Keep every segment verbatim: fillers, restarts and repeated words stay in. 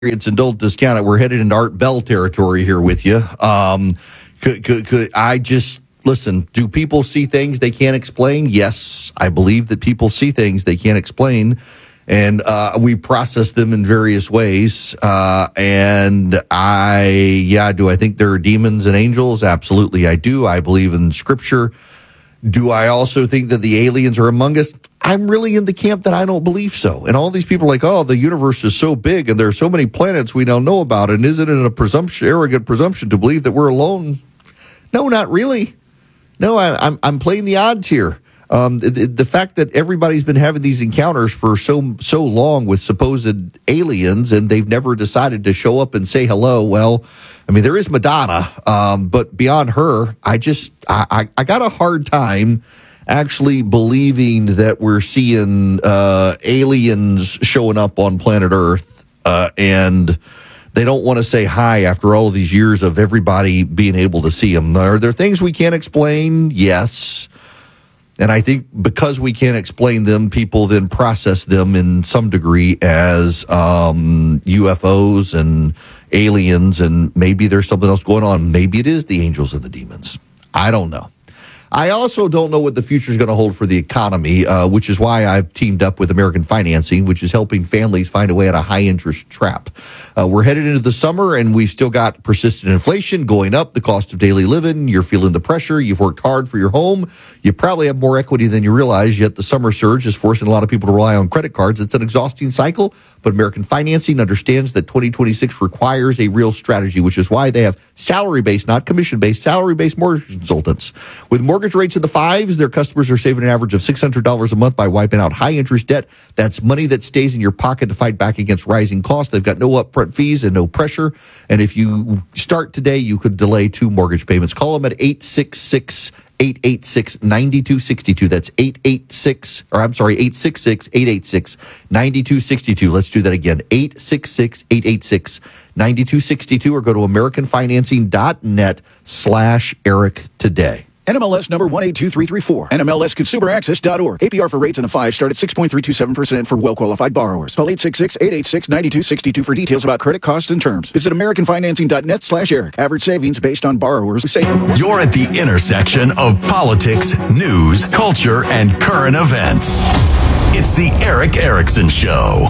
and don't discount it. We're headed into Art Bell territory here with you. Um, could, could, could I just listen? Do people see things they can't explain? Yes, I believe that people see things they can't explain, and uh, we process them in various ways. Uh, and I, yeah, do I think there are demons and angels? Absolutely, I do. I believe in Scripture. Do I also think that the aliens are among us? I'm really in the camp that I don't believe so. And all these people are like, oh, the universe is so big and there are so many planets we don't know about. And isn't it a presumption, arrogant presumption to believe that we're alone? No, not really. No, I, I'm I'm playing the odds here. Um, the, the fact that everybody's been having these encounters for so so long with supposed aliens and they've never decided to show up and say hello. Well, I mean, there is Madonna, um, but beyond her, I just I, I, I got a hard time actually believing that we're seeing uh, aliens showing up on planet Earth, uh, and they don't want to say hi after all of these years of everybody being able to see them. Are there things we can't explain? Yes. And I think because we can't explain them, people then process them in some degree as um, U F Os and aliens, and maybe there's something else going on. Maybe it is the angels and the demons. I don't know. I also don't know what the future is going to hold for the economy, uh, which is why I've teamed up with American Financing, which is helping families find a way out of high-interest trap. Uh, we're headed into the summer, and we've still got persistent inflation going up, the cost of daily living. You're feeling the pressure. You've worked hard for your home. You probably have more equity than you realize, yet the summer surge is forcing a lot of people to rely on credit cards. It's an exhausting cycle, but American Financing understands that twenty twenty-six requires a real strategy, which is why they have salary-based, not commission-based, salary-based mortgage consultants. With mortgage rates in the fives, their customers are saving an average of six hundred dollars a month by wiping out high-interest debt. That's money that stays in your pocket to fight back against rising costs. They've got no upfront fees and no pressure. And if you start today, you could delay two mortgage payments. Call them at eight six six, eight eight six, nine two six two. That's eight eight six, or I'm sorry, eight six six, eight eight six, nine two six two. Let's do that again. eight six six, eight eight six, nine two six two, or go to americanfinancing.net slash Eric today. N M L S number one eight two three three four. N M L S consumer access dot org. A P R for rates in the five start at six point three two seven percent for well-qualified borrowers. Call eight six six, eight eight six, nine two six two for details about credit costs and terms. Visit americanfinancing.net slash Eric. Average savings based on borrowers who save. You're at the intersection of politics, news, culture, and current events. It's the Eric Erickson Show.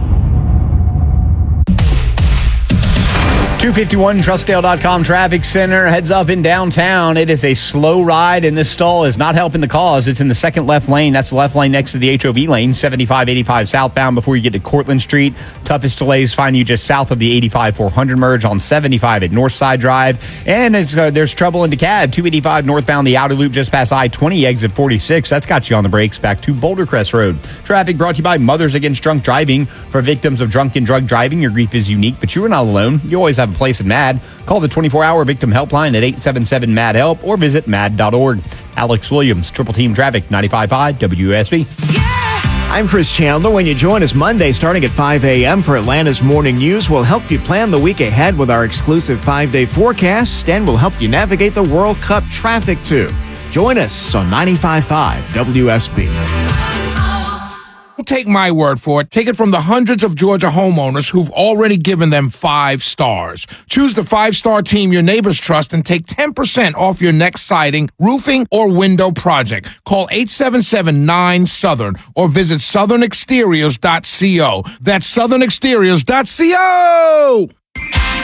two fifty-one Trustdale dot com traffic center heads up in downtown. It is a slow ride, and this stall is not helping the cause. It's in the second left lane. That's the left lane next to the H O V lane, seventy-five eighty-five southbound before you get to Cortlandt Street. Toughest delays find you just south of the eighty-five four hundred merge on seventy-five at Northside Drive. And it's, uh, there's trouble in DeKalb, two eighty-five northbound, the outer loop just past I twenty, exit forty-six. That's got you on the brakes back to Boulder Crest Road. Traffic brought to you by Mothers Against Drunk Driving. For victims of drunk and drug driving, your grief is unique, but you are not alone. You always have a place in MAD. Call the twenty-four hour victim helpline at eight seven seven MAD help or visit mad dot org. Alex Williams, Triple Team Traffic, ninety-five point five W S B. Yeah! I'm Chris Chandler. When you join us Monday starting at five a.m. for Atlanta's Morning News, we'll help you plan the week ahead with our exclusive five-day forecast, and we'll help you navigate the World Cup traffic too. Join us on ninety-five point five W S B. Don't take my word for it. Take it from the hundreds of Georgia homeowners who've already given them five stars. Choose the five-star team your neighbors trust and take ten percent off your next siding, roofing, or window project. Call eight seven seven nine Southern or visit southern exteriors dot co. That's southern exteriors dot co.